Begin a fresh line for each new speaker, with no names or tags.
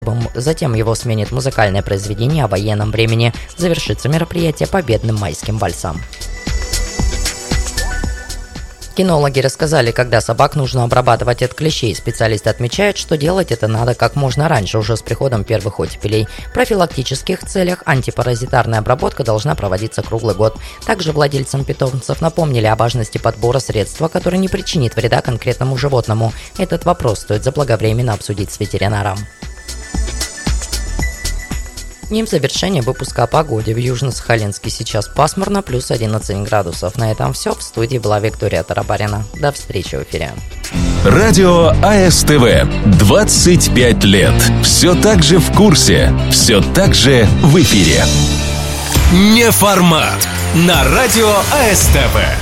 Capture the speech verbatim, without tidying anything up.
Затем его сменит музыкальное произведение о военном времени. Завершится мероприятие победным майским вальсом. Кинологи рассказали, когда собак нужно обрабатывать от клещей. Специалисты отмечают, что делать это надо как можно раньше, уже с приходом первых оттепелей. В профилактических целях антипаразитарная обработка должна проводиться круглый год. Также владельцам питомцев напомнили о важности подбора средства, которое не причинит вреда конкретному животному. Этот вопрос стоит заблаговременно обсудить с ветеринаром. Днем завершения выпуска о погоде. В Южно-Сахалинске сейчас пасмурно, плюс одиннадцать градусов. На этом все. В студии была Виктория Тарабарина. До встречи в эфире.
Радио АСТВ. двадцать пять лет. Все так же в курсе. Все так же в эфире. Неформат. На радио АСТВ.